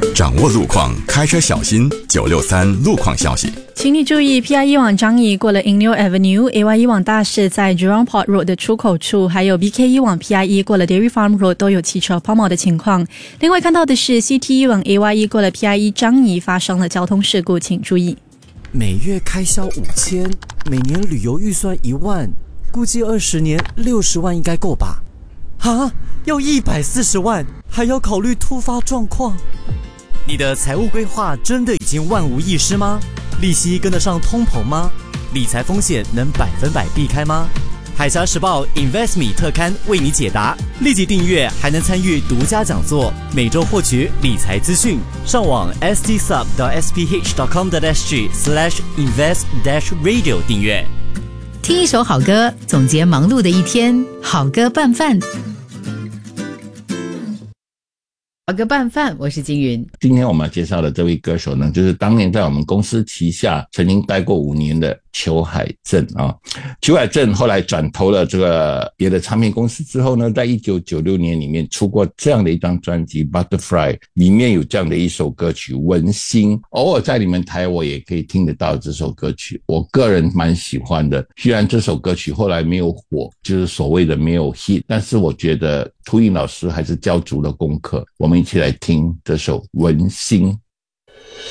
掌握路况，开车小心。963路况消息， 请你注意 PIE 往樟宜过了 Innew Avenue，AYE 往大市在 Jurong Port Road 的出口处，还有 BKE 往 PIE 过了 Dairy Farm Road 都有汽车抛锚的情况。另外看到的是 CTE 往 AYE 过了 PIE 樟宜发生了交通事故，请注意。 每月开销5000，每年旅游预算1万，估计20年60万应该够吧？啊，要140万，还要考虑突发状况。你的财务规划真的已经万无一失吗？利息跟得上通膨吗？理财风险能100%避开吗？海峡时报 InvestMe 特刊为你解答，立即订阅还能参与独家讲座，每周获取理财资讯。上网 stsub.sph.com.sg/invest-radio 订阅。 听一首好歌，总结忙碌的一天，好歌拌饭。好歌拌饭，我是金云。 今天我们介绍的这位歌手呢，就是当年在我们公司旗下曾经待过5年的裘海正啊。裘海正后来转投了这个别的唱片公司之后呢，在1996年里面出过这样的一张专辑 Butterfly， 里面有这样的一首歌曲文心，偶尔在你们台我也可以听得到这首歌曲，我个人蛮喜欢的。虽然这首歌曲后来没有火，就是所谓的没有 hit， 但是我觉得秃鹰老师还是交足了功课。我们一起来听这首文心。